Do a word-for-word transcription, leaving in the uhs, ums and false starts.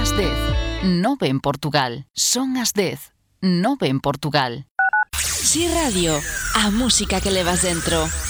as dez, nove en Portugal. Son as dez, nove en Portugal. Si Radio, a música que levas dentro.